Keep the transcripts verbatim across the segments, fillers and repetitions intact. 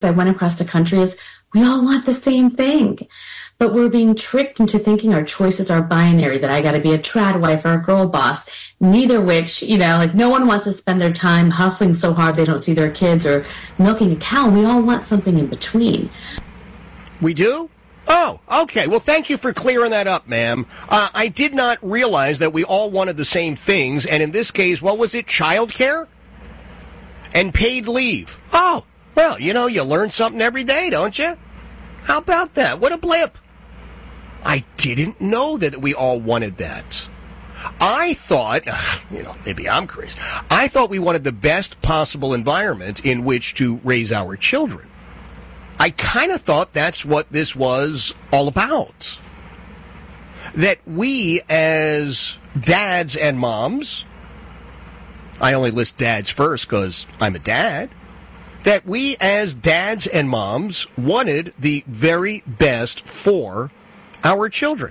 I went across the country is we all want the same thing. But we're being tricked into thinking our choices are binary, that I got to be a trad wife or a girl boss, neither which, you know, like no one wants to spend their time hustling so hard they don't see their kids or milking a cow. We all want something in between. We do? Oh, okay. Well, thank you for clearing that up, ma'am. Uh, I did not realize that we all wanted the same things, and in this case, what was it, childcare? And paid leave. Oh, well, you know, you learn something every day, don't you? How about that? What a blip. I didn't know that we all wanted that. I thought, you know, maybe I'm crazy. I thought we wanted the best possible environment in which to raise our children. I kind of thought that's what this was all about. That we as dads and moms, I only list dads first because I'm a dad, that we as dads and moms wanted the very best for our children.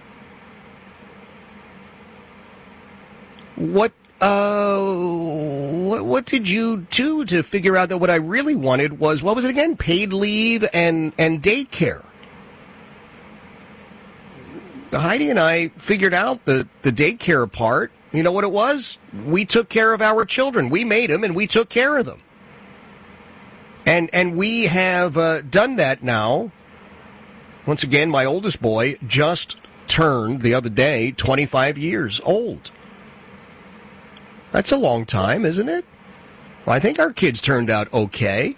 What, uh, what, what did you do to figure out that what I really wanted was, what was it again? Paid leave and, and daycare. Heidi and I figured out the, the daycare part. You know what it was? We took care of our children. We made them and we took care of them. And, and we have uh, done that now. Once again, my oldest boy just turned the other day twenty-five years old. That's a long time, isn't it? Well, I think our kids turned out okay.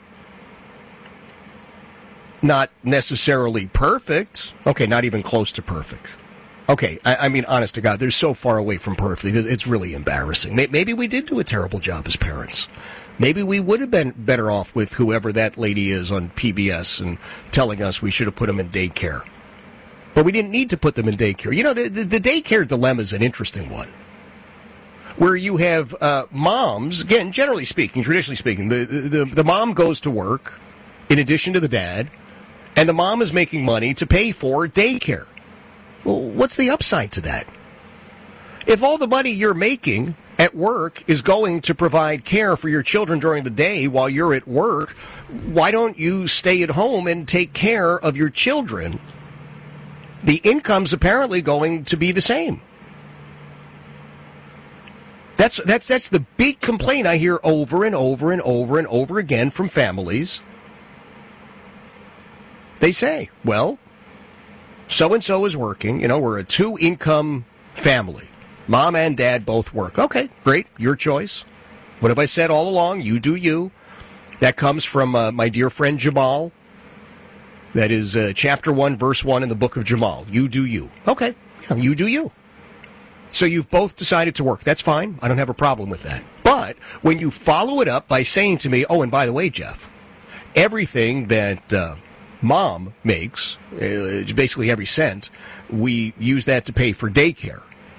Not necessarily perfect. Okay, not even close to perfect. Okay, I, I mean, honest to God, they're so far away from perfect. It's really embarrassing. Maybe we did do a terrible job as parents. Maybe we would have been better off with whoever that lady is on P B S and telling us we should have put them in daycare. But we didn't need to put them in daycare. You know, the, the, the daycare dilemma is an interesting one. Where you have uh, moms, again, generally speaking, traditionally speaking, the, the, the mom goes to work in addition to the dad, and the mom is making money to pay for daycare. Well, what's the upside to that? If all the money you're making at work is going to provide care for your children during the day while you're at work, why don't you stay at home and take care of your children? The income's apparently going to be the same. That's that's that's the big complaint I hear over and over and over and over again from families. They say, well, so-and-so is working. You know, we're a two-income family. Mom and dad both work. Okay, great, your choice. What have I said all along? You do you. That comes from uh, my dear friend Jamal. That is uh, chapter one, verse one in the book of Jamal. You do you. Okay, yeah, you do you. So you've both decided to work. That's fine. I don't have a problem with that. But when you follow it up by saying to me, oh, and by the way, Jeff, everything that uh, mom makes, uh, basically every cent, we use that to pay for daycare.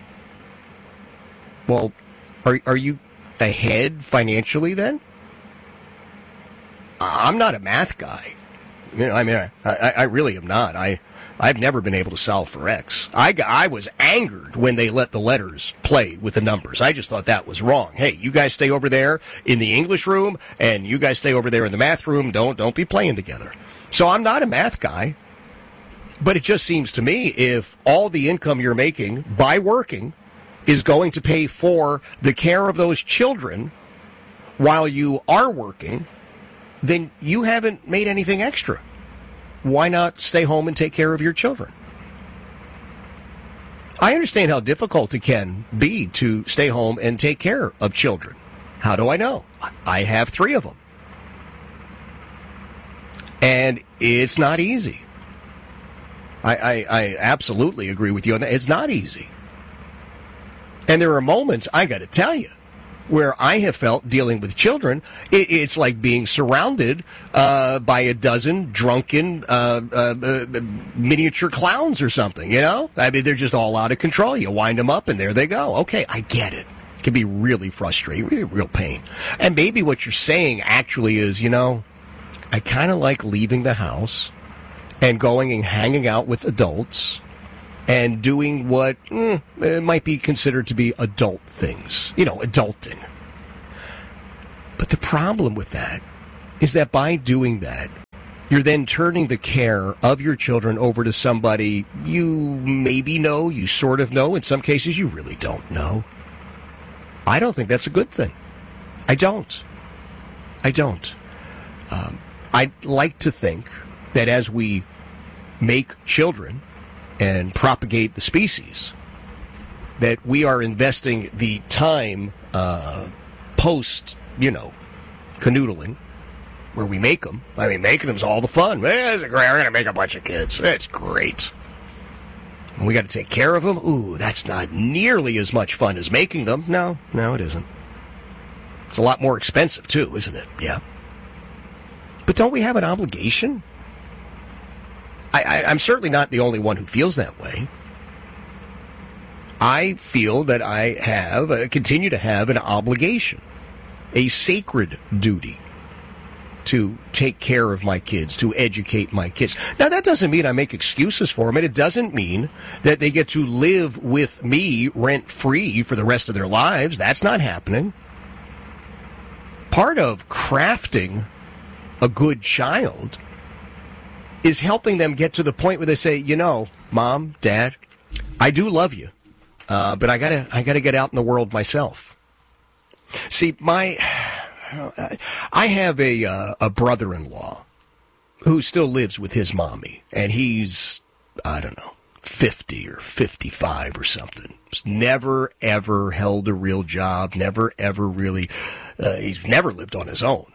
Well, are are you ahead financially then? I'm not a math guy. You know, I mean, I, I, I really am not. I, I've never been able to solve for X. I, I was angered when they let the letters play with the numbers. I just thought that was wrong. Hey, you guys stay over there in the English room, and you guys stay over there in the math room. Don't don't be playing together. So I'm not a math guy. But it just seems to me if all the income you're making by working is going to pay for the care of those children while you are working, then you haven't made anything extra. Why not stay home and take care of your children? I understand how difficult it can be to stay home and take care of children. How do I know? I have three of them. And it's not easy. I, I, I absolutely agree with you on that. It's not easy. And there are moments, I got to tell you, where I have felt dealing with children, it, it's like being surrounded uh, by a dozen drunken uh, uh, uh, miniature clowns or something, you know? I mean, they're just all out of control. You wind them up, and there they go. Okay, I get it. It can be really frustrating, really real pain. And maybe what you're saying actually is, you know, I kind of like leaving the house and going and hanging out with adults and doing what mm, might be considered to be adult things. You know, adulting. But the problem with that is that by doing that, You're then turning the care of your children over to somebody you maybe know, you sort of know. In some cases, you really don't know. I don't think that's a good thing. I don't. I don't. Um, I'd like to think that as we make children and propagate the species, that we are investing the time uh, post, you know, canoodling, where we make them. I mean, making them's all the fun. Eh, we're going to make a bunch of kids. That's great. And we got to take care of them. Ooh, that's not nearly as much fun as making them. No, no, it isn't. It's a lot more expensive, too, isn't it? Yeah. But don't we have an obligation? I, I, I'm certainly not the only one who feels that way. I feel that I have, uh, continue to have an obligation, a sacred duty to take care of my kids, to educate my kids. Now, that doesn't mean I make excuses for them, and it doesn't mean that they get to live with me rent-free for the rest of their lives. That's not happening. Part of crafting a good child is helping them get to the point where they say, you know, Mom, Dad, I do love you, uh, but I gotta, I gotta get out in the world myself. See, my... I have a uh, a brother-in-law who still lives with his mommy, and he's, I don't know, fifty or fifty-five or something. He's never, ever held a real job, never, ever really, uh, he's never lived on his own.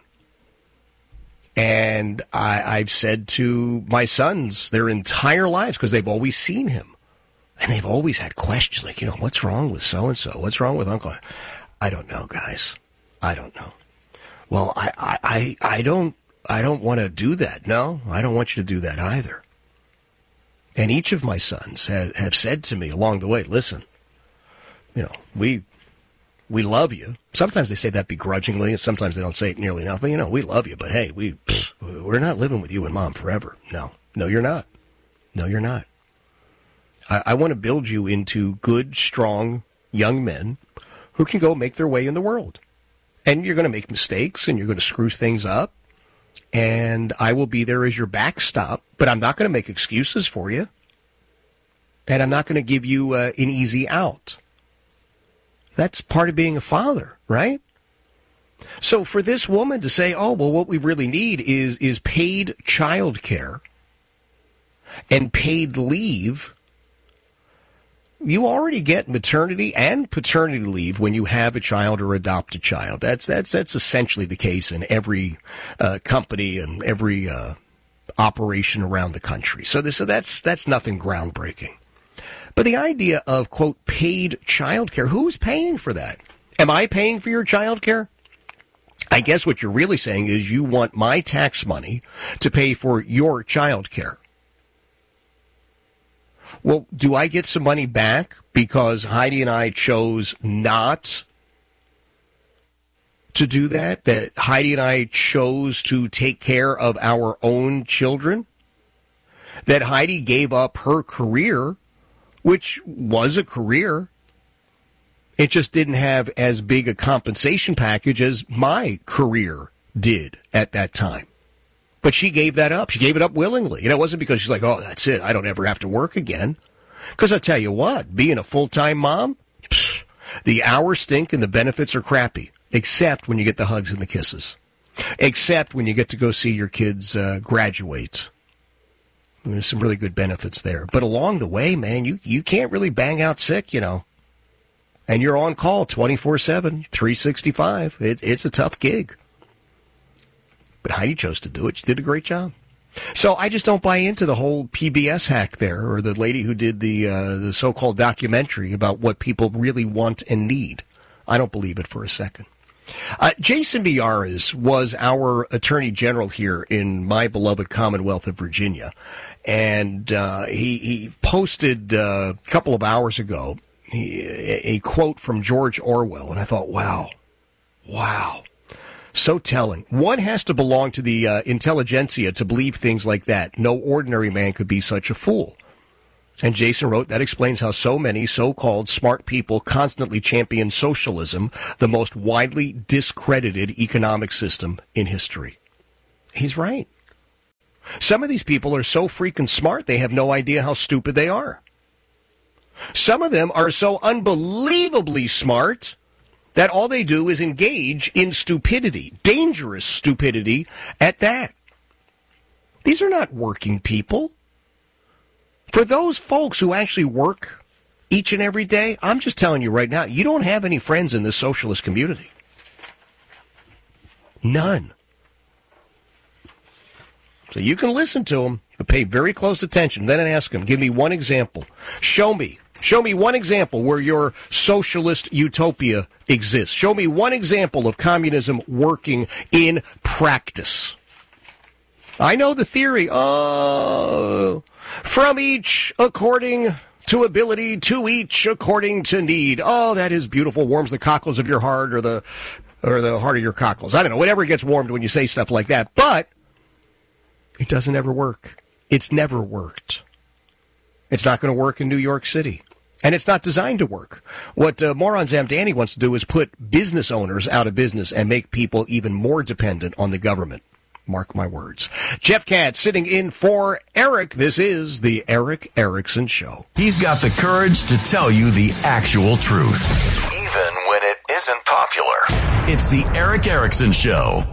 And I, I've said to my sons their entire lives, because they've always seen him, and they've always had questions like, you know, what's wrong with so-and-so? What's wrong with Uncle? I don't know, guys. I don't know. Well, I, I, I don't I don't want to do that. No, I don't want you to do that either. And each of my sons have, have said to me along the way, listen, you know, we we love you. Sometimes they say that begrudgingly, and sometimes they don't say it nearly enough. But, you know, we love you, but hey, we, we're not living with you and Mom forever. No, no, you're not. No, you're not. I, I want to build you into good, strong young men who can go make their way in the world. And you're going to make mistakes, and you're going to screw things up, and I will be there as your backstop, but I'm not going to make excuses for you, and I'm not going to give you uh, an easy out. That's part of being a father, right? So for this woman to say, oh, well, what we really need is is paid child care and paid leave. You already get maternity and paternity leave when you have a child or adopt a child. That's that's that's essentially the case in every uh, company and every uh, operation around the country. So, this, so that's that's nothing groundbreaking. But the idea of, quote, paid child care, who's paying for that? Am I paying for your child care? I guess what you're really saying is you want my tax money to pay for your child care. Well, do I get some money back because Heidi and I chose not to do that? That Heidi and I chose to take care of our own children? That Heidi gave up her career, which was a career. It just didn't have as big a compensation package as my career did at that time. But she gave that up. She gave it up willingly. And it wasn't because she's like, oh, that's it. I don't ever have to work again. Because I tell you what, being a full-time mom, pff, the hours stink and the benefits are crappy, except when you get the hugs and the kisses, except when you get to go see your kids uh, graduate. There's some really good benefits there. But along the way, man, you, you can't really bang out sick, you know. And you're on call twenty-four seven, three sixty-five. It, it's a tough gig. But Heidi chose to do it. She did a great job. So I just don't buy into the whole P B S hack there, or the lady who did the uh, the so-called documentary about what people really want and need. I don't believe it for a second. Uh, Jason Miyares was our Attorney General here in my beloved Commonwealth of Virginia. And uh, he, he posted uh, a couple of hours ago he, a, a quote from George Orwell. And I thought, wow, wow. So telling. One has to belong to the uh, intelligentsia to believe things like that. No ordinary man could be such a fool. And Jason wrote, that explains how so many so-called smart people constantly champion socialism, the most widely discredited economic system in history. He's right. Some of these people are so freaking smart, they have no idea how stupid they are. Some of them are so unbelievably smart that all they do is engage in stupidity, dangerous stupidity at that. These are not working people. For those folks who actually work each and every day, I'm just telling you right now, you don't have any friends in this socialist community. None. So you can listen to them, but pay very close attention. Then ask them, give me one example. Show me. Show me one example where your socialist utopia exists. Show me one example of communism working in practice. I know the theory. Oh, from each according to ability, to each according to need. Oh, that is beautiful. Warms the cockles of your heart or the or the heart of your cockles. I don't know. Whatever gets warmed when you say stuff like that. But it doesn't ever work. It's never worked. It's not going to work in New York City. And it's not designed to work. What uh, Moron Zamdani wants to do is put business owners out of business and make people even more dependent on the government. Mark my words. Jeff Katz sitting in for Eric. This is the Eric Erickson Show. He's got the courage to tell you the actual truth, even when it isn't popular. It's the Eric Erickson Show.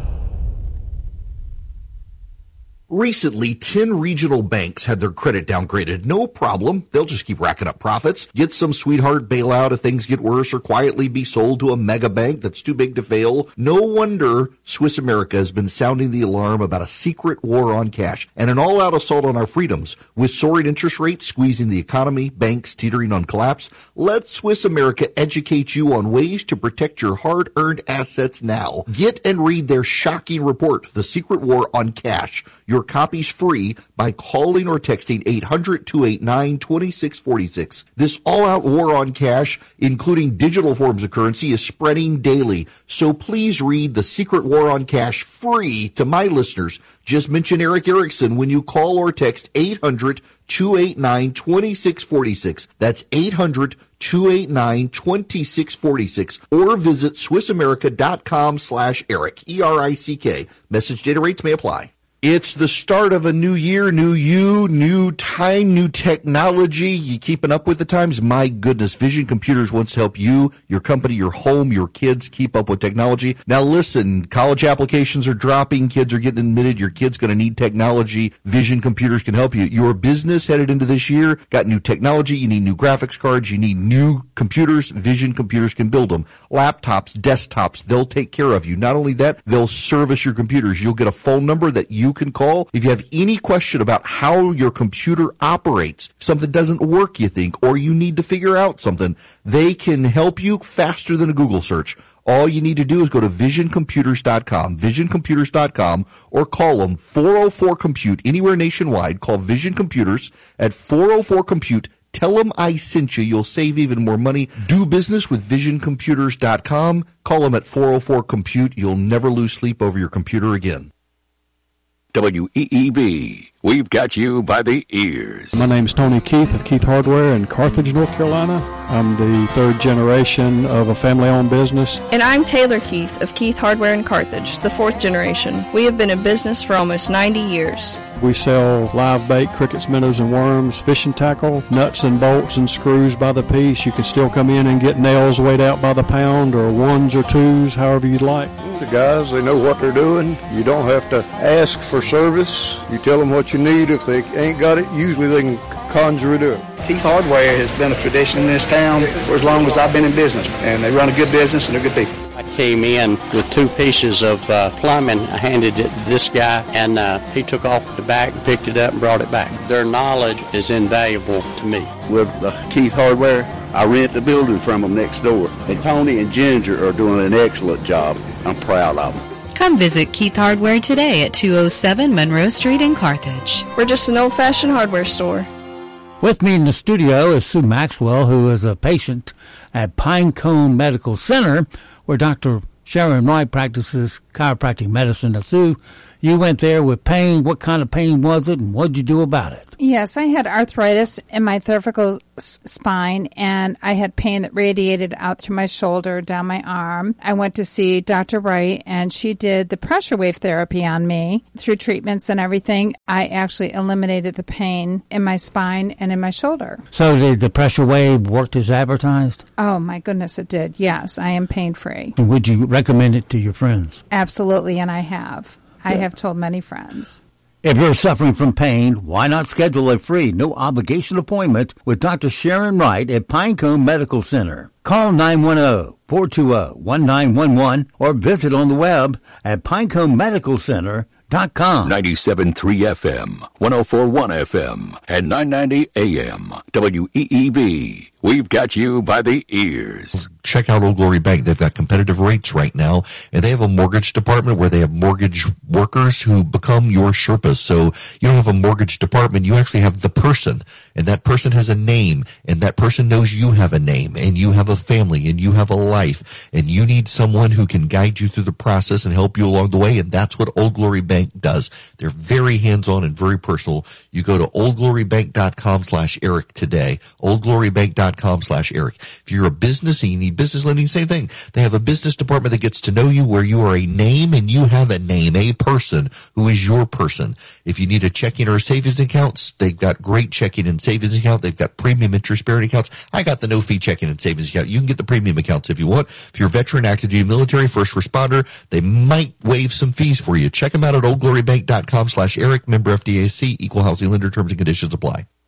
Recently, ten regional banks had their credit downgraded. No problem. They'll just keep racking up profits. Get some sweetheart bailout if things get worse, or quietly be sold to a mega bank that's too big to fail. No wonder Swiss America has been sounding the alarm about a secret war on cash and an all-out assault on our freedoms. With soaring interest rates squeezing the economy, banks teetering on collapse, let Swiss America educate you on ways to protect your hard-earned assets now. Get and read their shocking report, The Secret War on Cash. Your copy's free by calling or texting eight hundred, two eight nine, two six four six. This all-out war on cash, including digital forms of currency, is spreading daily. So please read The Secret War on Cash free to my listeners. Just mention Eric Erickson when you call or text eight hundred, two eight nine, two six four six. That's eight hundred, two eight nine, two six four six. Or visit SwissAmerica.com slash Eric, E R I C K. Message data rates may apply. It's the start of a new year, new you, new time, new technology. You keeping up with the times? My goodness, Vision Computers wants to help you, your company, your home, your kids keep up with technology. Now listen, college applications are dropping, kids are getting admitted, your kid's going to need technology. Vision Computers can help you. Your business headed into this year, got new technology, you need new graphics cards, you need new computers. Vision Computers can build them. Laptops, desktops, they'll take care of you. Not only that, they'll service your computers. You'll get a phone number that you You can call if you have any question about how your computer operates. If something doesn't work, you think, or you need to figure out something, they can help you faster than a Google search. All you need to do is go to vision computers dot com, vision computers dot com, or call them four oh four compute anywhere nationwide. Call Vision Computers at four oh four compute. Tell them I sent you. You'll save even more money. Do business with vision computers dot com. Call them at four oh four compute. You'll never lose sleep over your computer again. W E E B, we've got you by the ears. My name is Tony Keith of Keith Hardware in Carthage, North Carolina. I'm the third generation of a family-owned business. And I'm Taylor Keith of Keith Hardware in Carthage, the fourth generation. We have been in business for almost ninety years. We sell live bait, crickets, minnows, and worms, fishing tackle, nuts and bolts and screws by the piece. You can still come in and get nails weighed out by the pound, or ones or twos, however you'd like. The guys, they know what they're doing. You don't have to ask for service. You tell them what you need. If they ain't got it, usually they can conjure it up. Keith Hardware has been a tradition in this town for as long as I've been in business, and they run a good business and they're good people. I came in with two pieces of uh, plumbing. I handed it to this guy, and uh, he took off the back, picked it up, and brought it back. Their knowledge is invaluable to me. With uh, Keith Hardware, I rent the building from them next door. And Tony and Ginger are doing an excellent job. I'm proud of them. Come visit Keith Hardware today at two oh seven Monroe Street in Carthage. We're just an old-fashioned hardware store. With me in the studio is Sue Maxwell, who is a patient at Pinecone Medical Center, where Doctor Sharon Wright practices chiropractic medicine. Now, Sue, You went there with pain. What kind of pain was it, and what did you do about it? Yes, I had arthritis in my cervical s- spine, and I had pain that radiated out through my shoulder, down my arm. I went to see Doctor Wright, and she did the pressure wave therapy on me. Through treatments and everything, I actually eliminated the pain in my spine and in my shoulder. So did the pressure wave work as advertised? Oh, my goodness, it did. Yes, I am pain-free. And would you recommend it to your friends? Absolutely, and I have. I have told many friends. If you're suffering from pain, why not schedule a free, no-obligation appointment with Doctor Sharon Wright at Pinecone Medical Center? Call nine one zero, four two zero, one nine one one or visit on the web at pinecone medical center dot com. ninety-seven point three F M, one oh four point one F M, and nine ninety A M. W E E B. We've got you by the ears. Check out Old Glory Bank. They've got competitive rates right now, and they have a mortgage department where they have mortgage workers who become your Sherpas. So you don't have a mortgage department. You actually have the person, and that person has a name, and that person knows you have a name, and you have a family, and you have a life, and you need someone who can guide you through the process and help you along the way, and that's what Old Glory Bank does. They're very hands-on and very personal. You go to oldglorybank.com slash Eric today, oldglorybank.com slash Eric. If you're a business and you need business lending, same thing. They have a business department that gets to know you, where you are a name and you have a name, a person who is your person. If you need a checking or a savings accounts, they've got great checking and savings account. They've got premium interest-bearing accounts. I got the no-fee checking and savings account. You can get the premium accounts if you want. If you're a veteran, active duty military, first responder, they might waive some fees for you. Check them out at oldglorybank.com slash Eric, member F D I C, equal housing lender, terms and conditions apply.